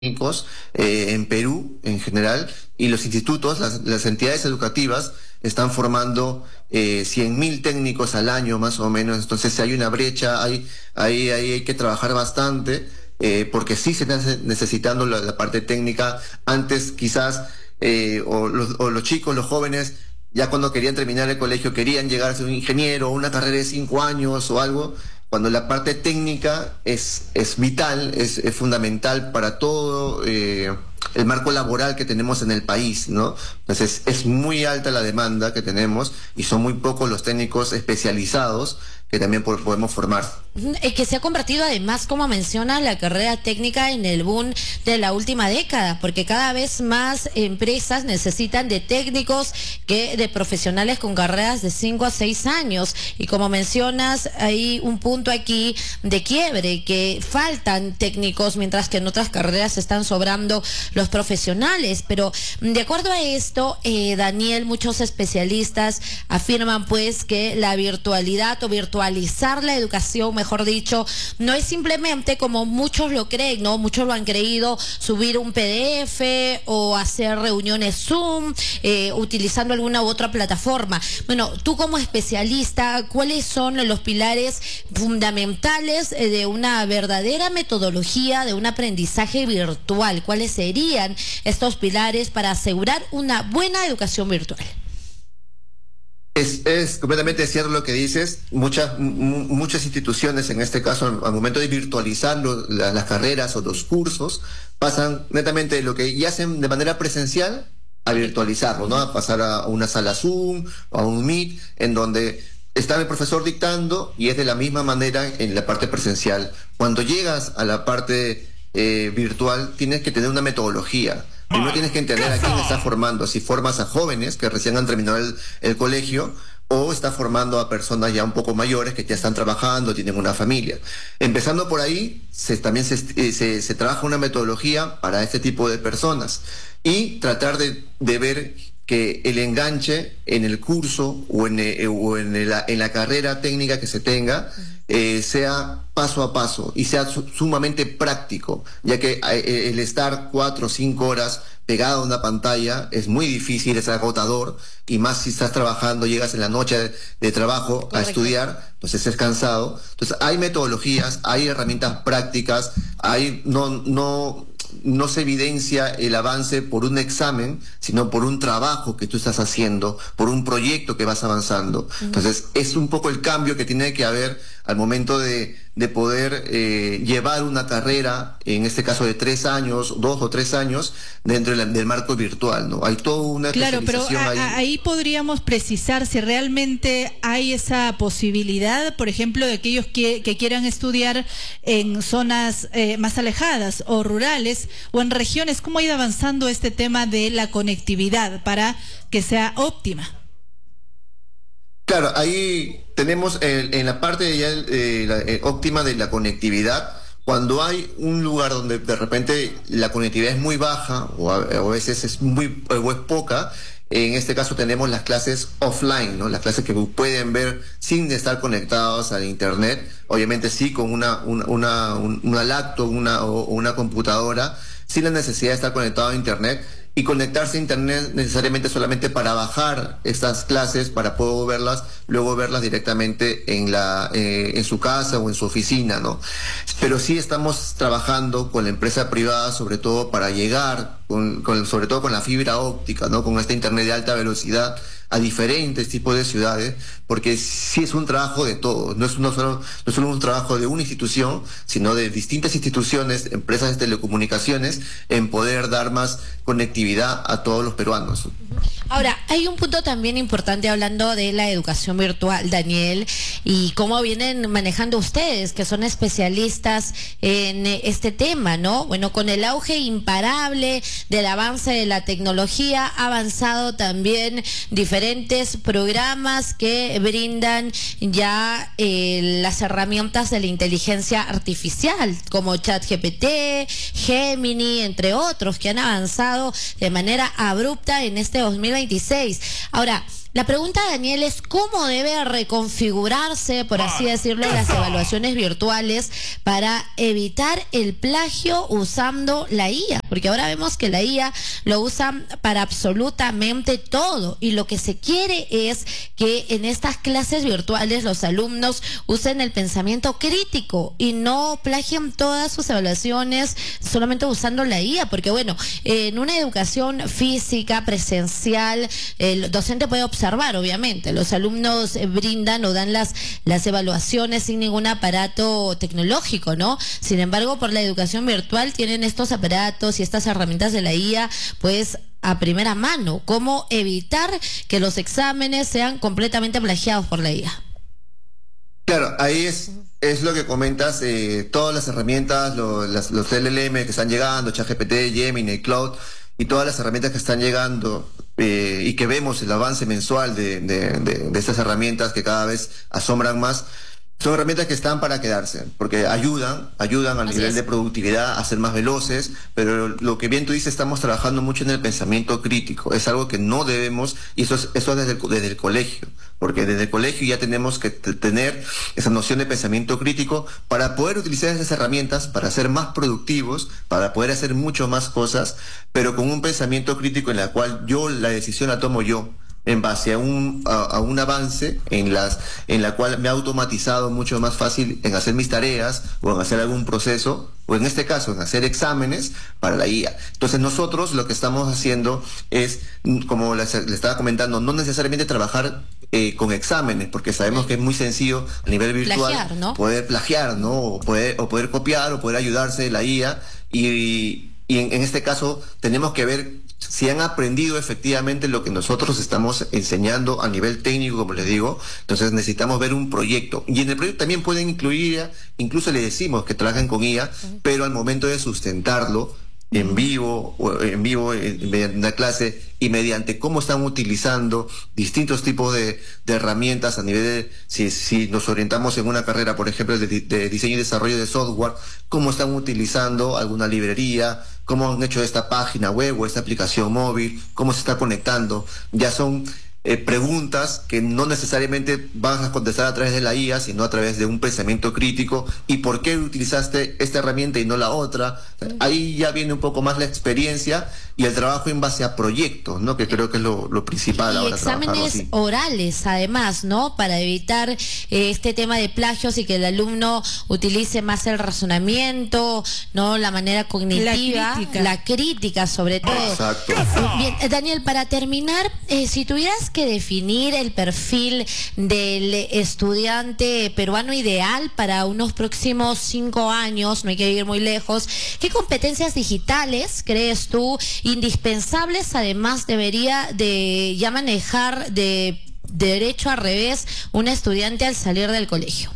técnicos en Perú en general, y los institutos, las entidades educativas están formando 100.000 técnicos al año más o menos. Entonces hay una brecha, hay que trabajar bastante, porque sí se está necesitando la parte técnica. Antes quizás o los chicos, los jóvenes, ya cuando querían terminar el colegio querían llegar a ser un ingeniero o una carrera de 5 años o algo, cuando la parte técnica es vital, es fundamental para todo el marco laboral que tenemos en el país, ¿no? Entonces es muy alta la demanda que tenemos y son muy pocos los técnicos especializados que también podemos formar. Que se ha convertido además, como menciona, la carrera técnica en el boom de la última década, porque cada vez más empresas necesitan de técnicos que de profesionales con carreras de 5 a 6 años. Y como mencionas, hay un punto aquí de quiebre, que faltan técnicos, mientras que en otras carreras están sobrando los profesionales. Pero de acuerdo a esto, Daniel, muchos especialistas afirman pues que la virtualidad o virtualizar la educación, mejor dicho, no es simplemente como muchos lo creen, ¿no? Muchos lo han creído, subir un PDF o hacer reuniones Zoom, utilizando alguna u otra plataforma. Bueno, tú como especialista, ¿cuáles son los pilares fundamentales de una verdadera metodología de un aprendizaje virtual? ¿Cuáles serían estos pilares para asegurar una buena educación virtual? Es completamente cierto lo que dices. Muchas instituciones, en este caso, al momento de virtualizar las carreras o los cursos, pasan netamente de lo que ya hacen de manera presencial a virtualizarlo, ¿no? A pasar a una sala Zoom o a un Meet, en donde está el profesor dictando, y es de la misma manera en la parte presencial. Cuando llegas a la parte virtual, tienes que tener una metodología. Primero tienes que entender a quién estás formando. Si formas a jóvenes que recién han terminado el colegio, o estás formando a personas ya un poco mayores que ya están trabajando, tienen una familia. Empezando por ahí, también se trabaja una metodología para este tipo de personas, y tratar de ver que el enganche en el curso o en la carrera técnica que se tenga sea paso a paso y sea sumamente práctico, ya que el estar 4 o 5 horas pegado a una pantalla es muy difícil, es agotador, y más si estás trabajando, llegas en la noche de trabajo a estudiar, entonces es cansado. Entonces hay metodologías, hay herramientas prácticas, no se evidencia el avance por un examen, sino por un trabajo que tú estás haciendo, por un proyecto que vas avanzando. Entonces es un poco el cambio que tiene que haber al momento de poder llevar una carrera, en este caso de 3 años, 2 o 3 años, dentro del marco virtual, ¿no? Hay toda una especialización. Claro, pero ahí podríamos precisar si realmente hay esa posibilidad, por ejemplo, de aquellos que quieran estudiar en zonas más alejadas o rurales o en regiones. ¿Cómo ha ido avanzando este tema de la conectividad para que sea óptima? Claro, ahí tenemos en la parte ya óptima de la conectividad. Cuando hay un lugar donde de repente la conectividad es muy baja o a veces es poca, en este caso tenemos las clases offline, ¿no? Las clases que pueden ver sin estar conectados al internet, obviamente sí con una laptop o una computadora, sin la necesidad de estar conectado a internet. Y conectarse a internet necesariamente solamente para bajar estas clases, para poder luego verlas directamente en su casa o en su oficina, ¿no? Pero sí estamos trabajando con la empresa privada, sobre todo para llegar, sobre todo con la fibra óptica, ¿no? Con este internet de alta velocidad a diferentes tipos de ciudades, porque sí es un trabajo de todos, no es solo un trabajo de una institución, sino de distintas instituciones, empresas de telecomunicaciones, en poder dar más conectividad a todos los peruanos. Ahora, hay un punto también importante hablando de la educación virtual, Daniel, y cómo vienen manejando ustedes, que son especialistas en este tema, ¿no? Bueno, con el auge imparable del avance de la tecnología, ha avanzado también diferentes programas que brindan ya las herramientas de la inteligencia artificial, como ChatGPT, Gemini, entre otros, que han avanzado de manera abrupta en este 2026. Ahora, La pregunta, Daniel, es cómo debe reconfigurarse, por así decirlo, las evaluaciones virtuales para evitar el plagio usando la IA, porque ahora vemos que la IA lo usan para absolutamente todo, y lo que se quiere es que en estas clases virtuales los alumnos usen el pensamiento crítico y no plagien todas sus evaluaciones solamente usando la IA, porque bueno, en una educación física, presencial, el docente puede observar, obviamente, los alumnos brindan o dan las evaluaciones sin ningún aparato tecnológico, ¿no? Sin embargo, por la educación virtual tienen estos aparatos y estas herramientas de la IA, pues a primera mano. ¿Cómo evitar que los exámenes sean completamente plagiados por la IA? Claro, ahí es lo que comentas, todas las herramientas, los LLM que están llegando, ChatGPT, Gemini, Cloud, y todas las herramientas que están llegando, y que vemos el avance mensual de estas herramientas que cada vez asombran más, son herramientas que están para quedarse, porque ayudan al nivel de productividad a ser más veloces, pero lo que bien tú dices, estamos trabajando mucho en el pensamiento crítico. Es algo que no debemos, y eso desde el colegio, porque desde el colegio ya tenemos que tener esa noción de pensamiento crítico para poder utilizar esas herramientas, para ser más productivos, para poder hacer mucho más cosas, pero con un pensamiento crítico en la cual la decisión la tomo yo, en base a un avance en la cual me ha automatizado mucho más fácil en hacer mis tareas o en hacer algún proceso, o en este caso en hacer exámenes para la IA. Entonces nosotros lo que estamos haciendo es, como le estaba comentando, no necesariamente trabajar con exámenes, porque sabemos que es muy sencillo a nivel virtual plagiar, ¿no? Poder plagiar, ¿no? O poder copiar o poder ayudarse de la IA, y en este caso tenemos que ver si han aprendido efectivamente lo que nosotros estamos enseñando a nivel técnico, como les digo. Entonces necesitamos ver un proyecto, y en el proyecto también pueden incluir, incluso le decimos que trabajen con IA, pero al momento de sustentarlo en vivo mediante una clase, y mediante cómo están utilizando distintos tipos de herramientas a nivel de, si nos orientamos en una carrera, por ejemplo, de diseño y desarrollo de software, cómo están utilizando alguna librería, cómo han hecho esta página web o esta aplicación móvil, cómo se está conectando. Ya son preguntas que no necesariamente van a contestar a través de la IA, sino a través de un pensamiento crítico. ¿Y por qué utilizaste esta herramienta y no la otra? Ahí ya viene un poco más la experiencia y el trabajo en base a proyectos, ¿no? Que creo que es lo principal y ahora. Exámenes orales, además, ¿no? Para evitar este tema de plagios y que el alumno utilice más el razonamiento, ¿no? La manera cognitiva, la crítica sobre todo. Exacto. Bien, Daniel, para terminar, si tuvieras que definir el perfil del estudiante peruano ideal para unos próximos 5 años, no hay que ir muy lejos, ¿qué competencias digitales crees tú indispensables además debería de ya manejar de derecho a revés un estudiante al salir del colegio?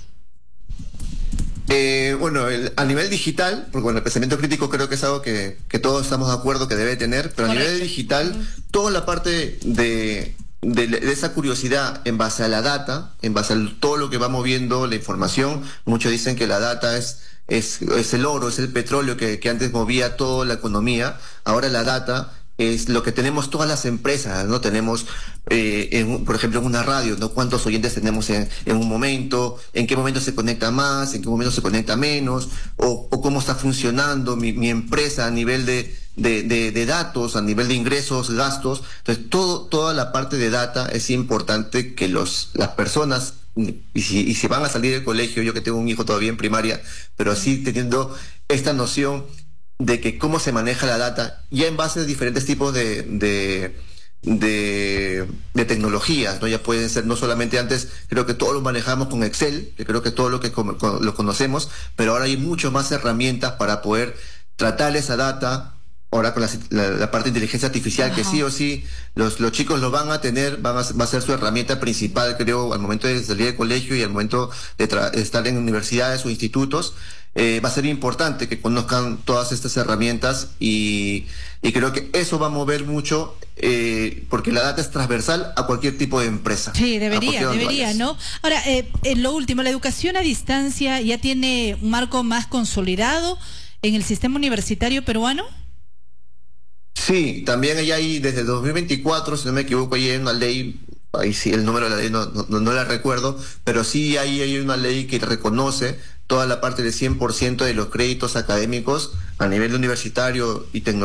Bueno, a nivel digital, porque bueno, el pensamiento crítico creo que es algo que todos estamos de acuerdo que debe tener, pero Correcto. a nivel digital, toda la parte de esa curiosidad en base a la data, en base a todo lo que va moviendo la información. Muchos dicen que la data es el oro, es el petróleo que antes movía toda la economía. Ahora la data es lo que tenemos todas las empresas, ¿no? Tenemos, por ejemplo, en una radio, ¿no? ¿Cuántos oyentes tenemos en un momento? ¿En qué momento se conecta más? ¿En qué momento se conecta menos? ¿O cómo está funcionando mi empresa a nivel de datos, a nivel de ingresos, gastos? Entonces, toda la parte de data es importante que las personas, y si van a salir del colegio, yo que tengo un hijo todavía en primaria, pero así teniendo esta noción de que cómo se maneja la data, ya en base a diferentes tipos de tecnologías, ¿no? Ya pueden ser, no solamente antes, creo que todo lo manejamos con Excel, que creo que todo lo que lo conocemos, pero ahora hay mucho más herramientas para poder tratar esa data. Ahora con la parte de inteligencia artificial, que sí o sí los chicos lo van a tener, va a ser su herramienta principal, creo, al momento de salir del colegio y al momento de estar en universidades o institutos. Va a ser importante que conozcan todas estas herramientas, y creo que eso va a mover mucho, porque la data es transversal a cualquier tipo de empresa. Sí, debería, ¿no? Ahora, en lo último, la educación a distancia ya tiene un marco más consolidado en el sistema universitario peruano. Sí, también hay desde 2024, si no me equivoco, hay una ley ahí sí el número de la ley no la recuerdo, pero sí hay una ley que reconoce toda la parte del 100% de los créditos académicos a nivel universitario y tecnológico